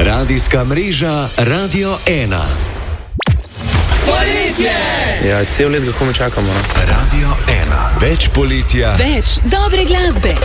Radijska mreža Radio 1. Poletje! Ja, cel let ga komaj čakamo. Radio 1. Več poletja. Več dobre glasbe.